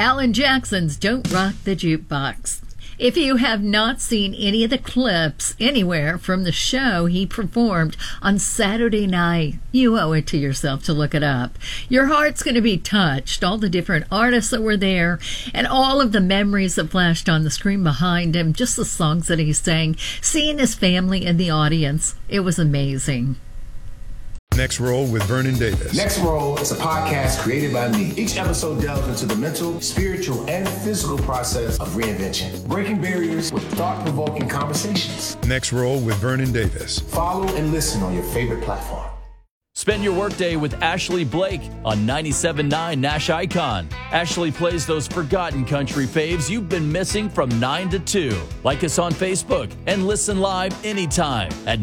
Alan Jackson's Don't Rock the Jukebox. If you have not seen any of the clips anywhere from the show he performed on Saturday night, you owe it to yourself to look it up. Your heart's going to be touched. All the different artists that were there and all of the memories that flashed on the screen behind him, just the songs that he sang, seeing his family in the audience. It was amazing. Next Roll with Vernon Davis. Next Roll is a podcast created by me. Each episode delves into the mental, spiritual, and physical process of reinvention, breaking barriers with thought-provoking conversations. Next Roll with Vernon Davis. Follow and listen on your favorite platform. Spend your workday with Ashley Blake on 97.9 Nash Icon. Ashley plays those forgotten country faves you've been missing from 9 to 2. Like us on Facebook and listen live anytime at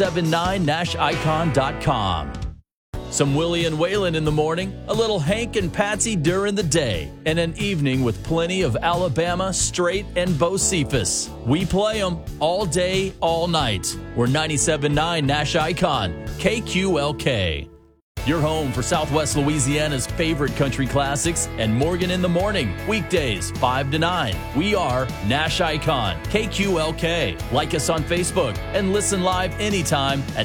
979nashicon.com. Some Willie and Waylon in the morning, a little Hank and Patsy during the day, and an evening with plenty of Alabama, Straight, and Bo Cephas. We play them all day, all night. We're 97.9 Nash Icon, KQLK. Your home for Southwest Louisiana's favorite country classics and Morgan in the Morning, weekdays 5 to 9. We are Nash Icon, KQLK. Like us on Facebook and listen live anytime at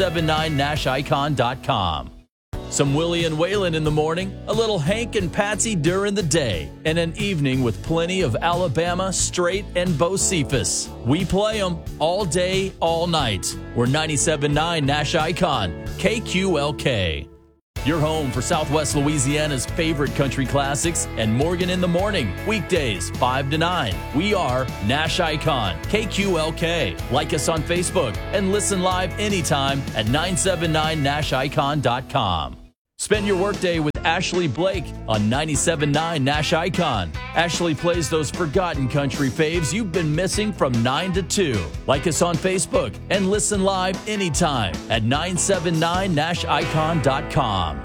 979nashicon.com. Some Willie and Waylon in the morning, a little Hank and Patsy during the day, and an evening with plenty of Alabama, Straight, and Bo Cephas. We play them all day, all night. We're 97.9 Nash Icon, KQLK. Your home for Southwest Louisiana's favorite country classics and Morgan in the Morning, weekdays 5 to 9. We are Nash Icon, KQLK. Like us on Facebook and listen live anytime at 979nashicon.com. Spend your workday with Ashley Blake on 97.9 Nash Icon. Ashley plays those forgotten country faves you've been missing from 9 to 2. Like us on Facebook and listen live anytime at 979nashicon.com.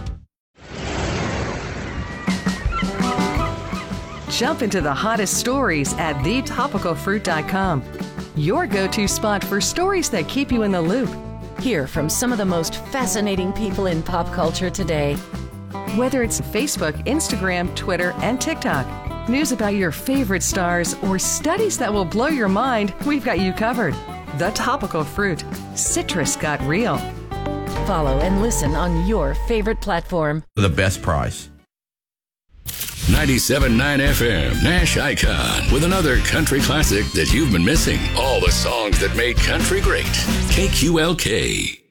Jump into the hottest stories at thetopicalfruit.com. Your go-to spot for stories that keep you in the loop. Hear from some of the most fascinating people in pop culture today. Whether it's Facebook, Instagram, Twitter, and TikTok, news about your favorite stars, or studies that will blow your mind, we've got you covered. The Topical Fruit. Citrus got real. Follow and listen on your favorite platform. The best price. 97.9 FM, Nash Icon, with another country classic that you've been missing. All the songs that made country great. KQLK.